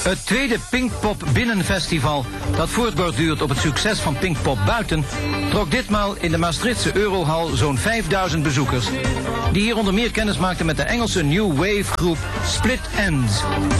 Het tweede Pinkpop Binnenfestival, dat voortborduurt op het succes van Pinkpop Buiten, trok ditmaal in de Maastrichtse Eurohal zo'n 5000 bezoekers, die hier onder meer kennis maakten met de Engelse New Wave groep Split Enz.